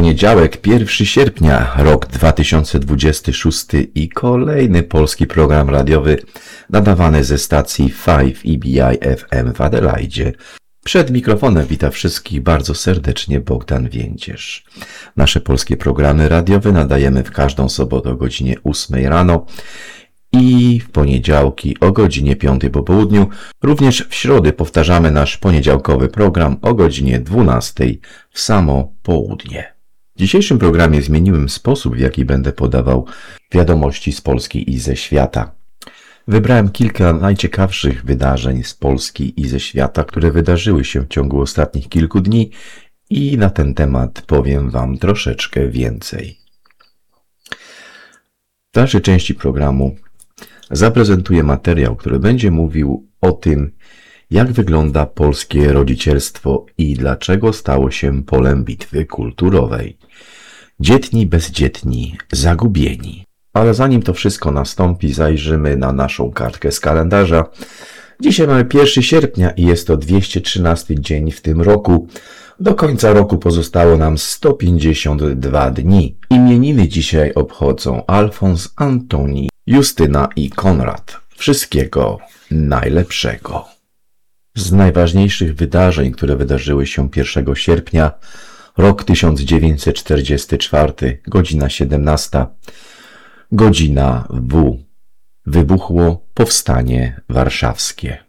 Poniedziałek, 1 sierpnia, rok 2026 i kolejny polski program radiowy nadawany ze stacji 5 EBI FM w Adelaide. Przed mikrofonem witam wszystkich bardzo serdecznie Bogdan Więcierz. Nasze polskie programy radiowe nadajemy w każdą sobotę o godzinie 8 rano i w poniedziałki o godzinie 5 po południu. Również w środę powtarzamy nasz poniedziałkowy program o godzinie 12 w samo południe. W dzisiejszym programie zmieniłem sposób, w jaki będę podawał wiadomości z Polski i ze świata. Wybrałem kilka najciekawszych wydarzeń z Polski i ze świata, które wydarzyły się w ciągu ostatnich kilku dni i na ten temat powiem Wam troszeczkę więcej. W dalszej części programu zaprezentuję materiał, który będzie mówił o tym, jak wygląda polskie rodzicielstwo i dlaczego stało się polem bitwy kulturowej. Dzietni, bezdzietni, zagubieni. Ale zanim to wszystko nastąpi, zajrzymy na naszą kartkę z kalendarza. Dzisiaj mamy 1 sierpnia i jest to 213 dzień w tym roku. Do końca roku pozostało nam 152 dni. Imieniny dzisiaj obchodzą Alfons, Antoni, Justyna i Konrad. Wszystkiego najlepszego. Z najważniejszych wydarzeń, które wydarzyły się 1 sierpnia, rok 1944, godzina 17, godzina W. Wybuchło Powstanie Warszawskie.